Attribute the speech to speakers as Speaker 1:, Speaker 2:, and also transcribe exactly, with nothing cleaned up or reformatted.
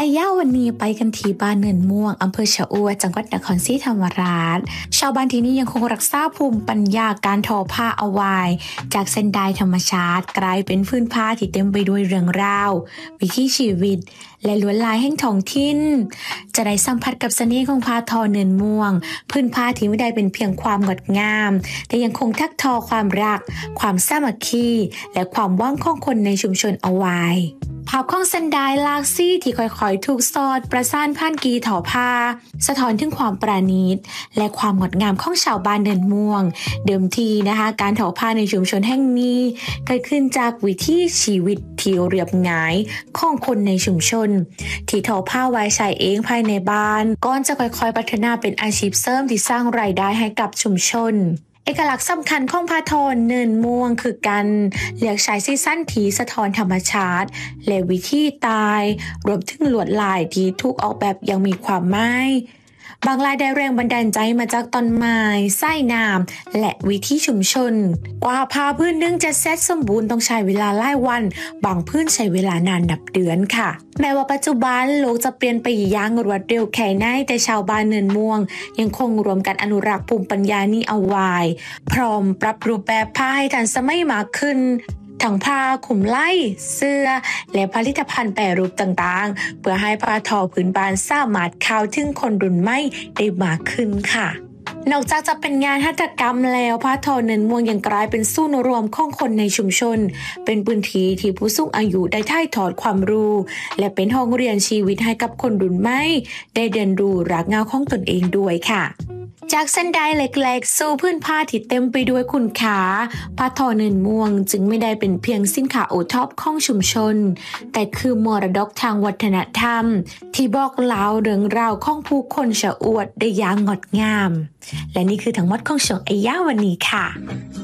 Speaker 1: ไอ้ย่าวันนี้ไปกันที่บ้านเนินม่วงอำเภอชะอวดจังหวัดนครศรีธรรมราชชาวบ้านที่นี่ยังคงรักษาภูมิปัญญาการทอผ้าเอาไว้จากเส้นด้ายธรรมชาติกลายเป็นพื้นผ้าที่เต็มไปด้วยเรื่องราววิถีชีวิตและลวดลายแห่งท้องถิ่นจะได้สัมผัสกับเสน่ห์ของผ้าทอเนินม่วงพื้นผ้าที่ไม่ได้เป็นเพียงความงดงามแต่ยังคงทักทอความรักความสามัคคีและความหวังของคนในชุมชนเอาไว้ภาพของเส้นด้ายลากซี่ที่ค่อยๆถูกสอดประสานผ่านกีทอผ้าสะท้อนถึงความประณีตและความงดงามของชาวบ้านเนินม่วงเดิมทีนะคะการทอผ้าในชุมชนแห่งนี้เกิดขึ้นจากวิถีชีวิตที่เรียบง่ายของคนในชุมชนที่ทอผ้าไว้ใช้เองภายในบ้านก่อนจะค่อยๆพัฒนาเป็นอาชีพเสริมที่สร้างรายได้ให้กับชุมชนเอกลักษณ์สำคัญของผ้าทอเนินม่วงคือการเลือกใช้สีสันที่สะท้อนธรรมชาติและวิธีตายรวมถึงลวดลายที่ถูกออกแบบยังมีความหมายบางลายได้แรงบันดาลใจมาจากต้นไม้ไส้น้ำและวิถีชุมชนกว่าผ้าพื้นหนึ่งจะเสร็จสมบูรณ์ต้องใช้เวลาหลายวันบางพื้นใช้เวลานานนับเดือนค่ะแม้ว่าปัจจุบันโลกจะเปลี่ยนไปอย่างรวดเร็วแค่ไหนแต่ชาวบ้านเนินม่วงยังคงรวมกันอนุรักษ์ภูมิปัญญานี้เอาไว้พร้อมปรับรูปแบบผ้าให้ทันสมัยมากขึ้นทั้งผ้าคลุมไหล่เสื้อและผลิตภัณฑ์แปรรูปต่างๆเพื่อให้ผ้าทอพื้นบ้านสามารถเข้าถึงคนรุ่นใหม่ได้มากขึ้นค่ะนอกจากจะเป็นงานหัตถกรรมแล้วผ้าทอเนินม่วงยังกลายเป็นศูนย์รวมของคนในชุมชนเป็นพื้นที่ที่ผู้สูงอายุได้ถ่ายทอดความรู้และเป็นห้องเรียนชีวิตให้กับคนรุ่นใหม่ได้เรียนรู้รากเหง้าของตนเองด้วยค่ะจากเส้นด้ายเล็กๆสู่พื้นผ้าที่เต็มไปด้วยคุณค่าผ้าทอเนินม่วงจึงไม่ได้เป็นเพียงสินค้าโอท็อปของชุมชนแต่คือมรดกทางวัฒนธรรมที่บอกเล่าเรื่องราวของผู้คนชะอวดได้อย่างงดงามและนี่คือทั้งหมดของช่วงไอ้ย่าวันนี้ค่ะ